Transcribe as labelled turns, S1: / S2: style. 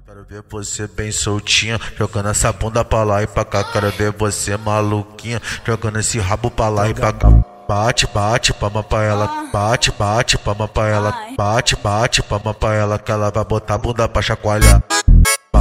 S1: Quero ver você bem soltinha, jogando essa bunda pra lá e pra cá. Quero ver você maluquinha, jogando esse rabo pra lá e pra cá. Bate, bate, palma pra ela. Bate, bate, palma pra ela. Bate, bate, palma pra ela, que ela vai botar a bunda pra chacoalhar.